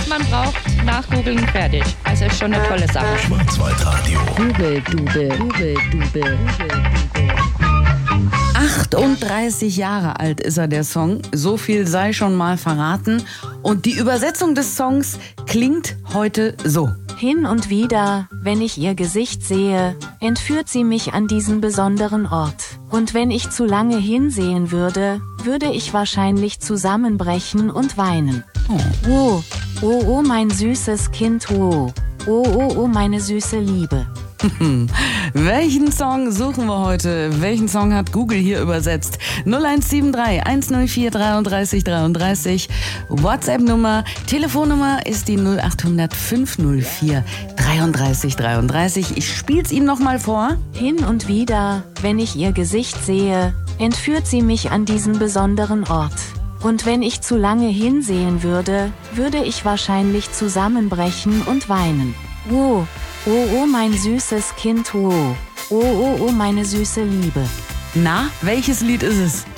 man braucht, nachgoogeln, fertig. Also ist schon eine tolle Sache. Schwarzwaldradio. Dubel. 38 Jahre alt ist er, der Song. So viel sei schon mal verraten. Und die Übersetzung des Songs klingt heute so. Hin und wieder, wenn ich ihr Gesicht sehe, entführt sie mich an diesen besonderen Ort. Und wenn ich zu lange hinsehen würde, würde ich wahrscheinlich zusammenbrechen und weinen. Oh, oh, mein süßes Kind, oh. Oh, meine süße Liebe. Welchen Song suchen wir heute? Welchen Song hat Google hier übersetzt? 0173 104 33 33. WhatsApp-Nummer, Telefonnummer ist die 0800 504 33 33. Ich spiel's Ihnen nochmal vor. Hin und wieder, wenn ich ihr Gesicht sehe, entführt sie mich an diesen besonderen Ort. Und wenn ich zu lange hinsehen würde, würde ich wahrscheinlich zusammenbrechen und weinen. Oh, mein süßes Kind, oh, meine süße Liebe. Na, welches Lied ist es?